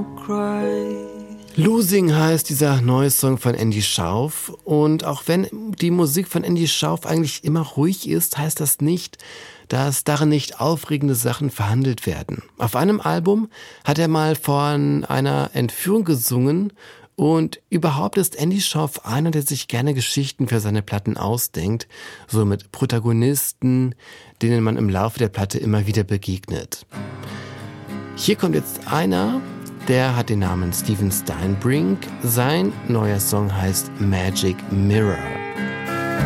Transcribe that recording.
Losing heißt dieser neue Song von Andy Shauf. Und auch wenn die Musik von Andy Shauf eigentlich immer ruhig ist, heißt das nicht, dass darin nicht aufregende Sachen verhandelt werden. Auf einem Album hat er mal von einer Entführung gesungen und überhaupt ist Andy Shauf einer, der sich gerne Geschichten für seine Platten ausdenkt, so mit Protagonisten, denen man im Laufe der Platte immer wieder begegnet. Hier kommt jetzt einer, der hat den Namen Steven Steinbrink. Sein neuer Song heißt Magic Mirror.